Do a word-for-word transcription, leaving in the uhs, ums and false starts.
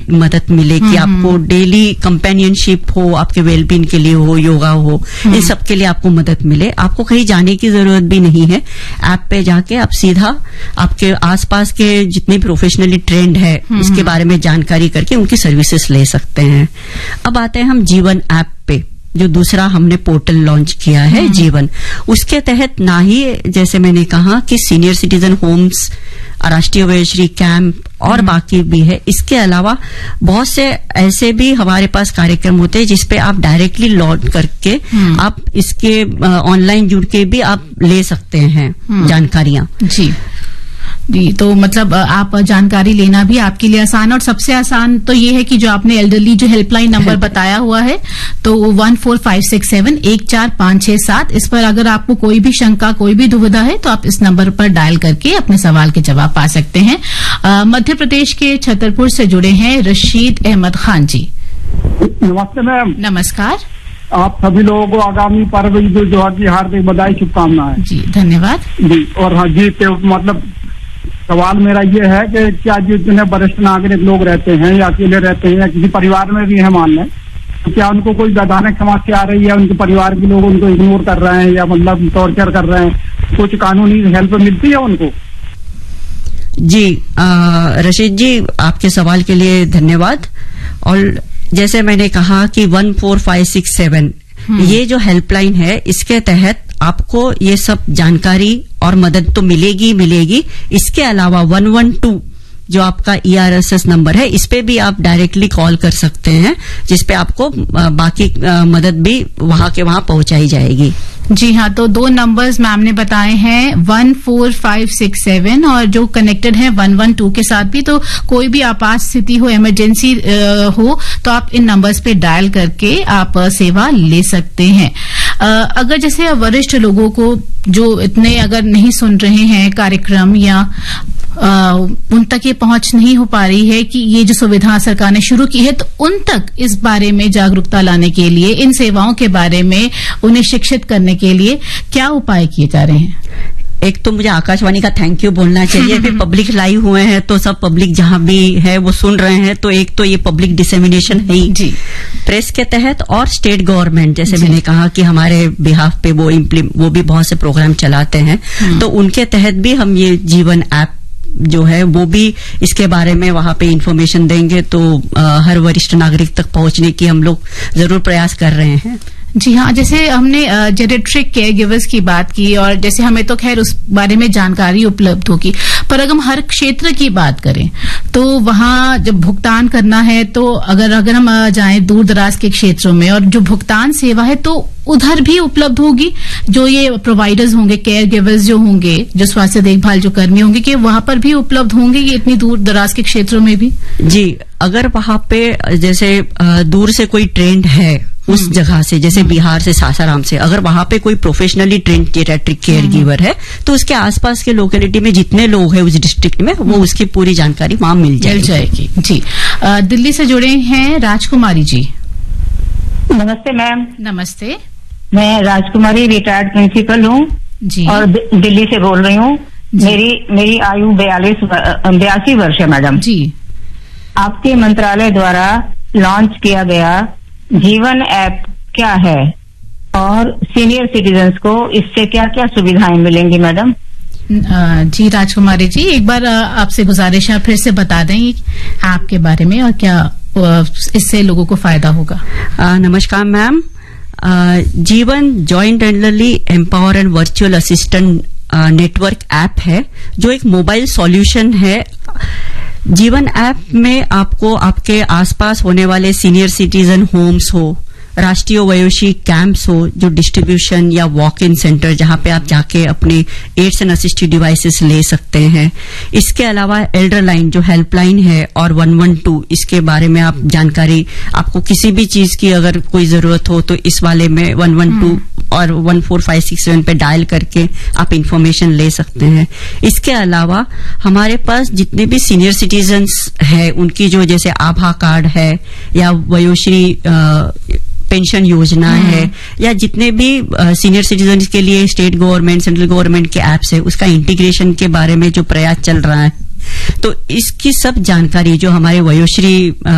मदद मिले कि आपको डेली कंपेनियनशिप हो, आपके वेलबींग के लिए हो, योगा हो, इन सब के लिए आपको मदद मिले। आपको कहीं जाने की जरूरत भी नहीं है। ऐप पे जाके आप सीधा आपके आसपास के जितने प्रोफेशनली ट्रेंड है इसके बारे में जानकारी करके उनकी सर्विसेज ले सकते हैं। अब आते हैं हम जीवन ऐप पे, जो दूसरा हमने पोर्टल लॉन्च किया है जीवन। उसके तहत ना ही जैसे मैंने कहा कि सीनियर सिटीजन होम्स, राष्ट्रीय वयोश्री कैंप और बाकी भी है, इसके अलावा बहुत से ऐसे भी हमारे पास कार्यक्रम होते हैं जिसपे आप डायरेक्टली लॉग करके आप इसके ऑनलाइन जुड़ के भी आप ले सकते हैं जानकारियां। जी जी, तो मतलब आप जानकारी लेना भी आपके लिए आसान, और सबसे आसान तो ये है कि जो आपने एल्डरली जो हेल्पलाइन नंबर बताया हुआ है तो one four five six seven एक चार पांच छह सात, इस पर अगर आपको कोई भी शंका, कोई भी दुविधा है तो आप इस नंबर पर डायल करके अपने सवाल के जवाब पा सकते हैं। आ, मध्य प्रदेश के छतरपुर से जुड़े हैं रशीद अहमद खान जी। नमस्ते मैम। नमस्कार। आप सभी लोगों को आगामी पर्व ईद उल जुहा की हार्दिक बधाई, शुभकामनाएं। जी धन्यवाद जी। और हाँ जी, तो मतलब सवाल मेरा ये है कि क्या जितने वरिष्ठ नागरिक लोग रहते हैं या अकेले रहते हैं या किसी परिवार में भी है मान लें, तो क्या उनको कोई वैधानिक समस्या आ रही है, उनके परिवार के लोग उनको इग्नोर कर रहे हैं या मतलब टॉर्चर कर रहे हैं, कुछ कानूनी हेल्प मिलती है उनको? जी रशीद जी, आपके सवाल के लिए धन्यवाद। और जैसे मैंने कहा कि one four five six seven ये जो हेल्पलाइन है, इसके तहत आपको ये सब जानकारी और मदद तो मिलेगी मिलेगी इसके अलावा वन वन टू जो आपका E R S S number है, इस पे भी आप डायरेक्टली कॉल कर सकते हैं, जिसपे आपको बाकी मदद भी वहां के वहां पहुंचाई जाएगी। जी हाँ, तो दो नंबर्स मैम ने बताए हैं, one four five six seven और जो कनेक्टेड है वन वन टू के साथ भी। तो कोई भी आपात स्थिति हो, इमरजेंसी हो, तो आप इन नंबर्स पे डायल करके आप सेवा ले सकते हैं। अगर जैसे वरिष्ठ लोगों को जो इतने अगर नहीं सुन रहे हैं कार्यक्रम या आ, उन तक ये पहुंच नहीं हो पा रही है कि ये जो सुविधा सरकार ने शुरू की है, तो उन तक इस बारे में जागरूकता लाने के लिए, इन सेवाओं के बारे में उन्हें शिक्षित करने के लिए क्या उपाय किए जा रहे हैं? एक तो मुझे आकाशवाणी का थैंक यू बोलना चाहिए। फिर पब्लिक लाइव हुए हैं तो सब पब्लिक जहां भी है वो सुन रहे हैं, तो एक तो ये पब्लिक डिसेमिनेशन है ही जी प्रेस के तहत, और स्टेट गवर्नमेंट जैसे मैंने कहा कि हमारे बिहाफ पे वो वो भी बहुत से प्रोग्राम चलाते हैं, तो उनके तहत भी हम ये जीवन ऐप जो है वो भी इसके बारे में वहां पे इंफॉर्मेशन देंगे, तो आ, हर वरिष्ठ नागरिक तक पहुंचने की हम लोग जरूर प्रयास कर रहे हैं। जी हाँ, जैसे हमने जेरेट्रिक केयर गिवर्स की बात की, और जैसे हमें तो खैर उस बारे में जानकारी उपलब्ध होगी, पर अगर हम हर क्षेत्र की बात करें तो वहां जब भुगतान करना है, तो अगर अगर हम जाएं दूर दराज के क्षेत्रों में, और जो भुगतान सेवा है तो उधर भी उपलब्ध होगी, जो ये प्रोवाइडर्स होंगे, केयर गिवर्स जो होंगे, जो स्वास्थ्य देखभाल जो कर्मी होंगे, कि वहां पर भी उपलब्ध होंगे ये इतनी दूर दराज के क्षेत्रों में भी? जी, अगर वहां पे जैसे दूर से कोई ट्रेंड है उस जगह से, जैसे बिहार से, सासाराम से, अगर वहां पे कोई प्रोफेशनली ट्रेंड जेरेट्रिक केयर गिवर है, तो उसके आसपास के लोकेलिटी में जितने लोग हैं उस डिस्ट्रिक्ट में, वो उसकी पूरी जानकारी वहां मिल जाएगी। जाएगी जी। आ, दिल्ली से जुड़े हैं राजकुमारी जी। नमस्ते मैम। नमस्ते। मैं राजकुमारी, रिटायर्ड प्रिंसिपल हूँ जी, और दिल्ली से बोल रही हूँ। मेरी मेरी आयु बयालीस बयासी वर्ष है मैडम जी। आपके मंत्रालय द्वारा लॉन्च किया गया जीवन ऐप क्या है, और सीनियर सिटीजन्स को इससे क्या क्या सुविधाएं मिलेंगी मैडम? जी राजकुमारी जी, एक बार आपसे गुजारिश है फिर से बता दें ऐप के बारे में और क्या इससे लोगों को फायदा होगा। आ, नमस्कार मैम। जीवन joint elderly empower and virtual assistant network app है, जो एक मोबाइल सॉल्यूशन है। जीवन ऐप में आपको आपके आसपास होने वाले सीनियर सिटीजन होम्स हो, राष्ट्रीय वयोश्री कैंप्स हो, जो डिस्ट्रीब्यूशन या वॉक इन सेंटर जहां पे आप जाके अपने एड्स एंड असिस्टिव डिवाइसेस ले सकते हैं। इसके अलावा एल्डर लाइन जो हेल्पलाइन है और वन वन टू, इसके बारे में आप जानकारी, आपको किसी भी चीज की अगर कोई जरूरत हो तो इस वाले में वन वन टू और one four five six seven पे डायल करके आप इंफॉर्मेशन ले सकते हैं। इसके अलावा हमारे पास जितने भी सीनियर सिटीजन्स है उनकी जो जैसे आभा कार्ड है या वयोश्री पेंशन योजना है, या जितने भी सीनियर सिटीजन के लिए स्टेट गवर्नमेंट, सेंट्रल गवर्नमेंट के एप्स है, उसका इंटीग्रेशन के बारे में जो प्रयास चल रहा है, तो इसकी सब जानकारी जो हमारे वयोश्री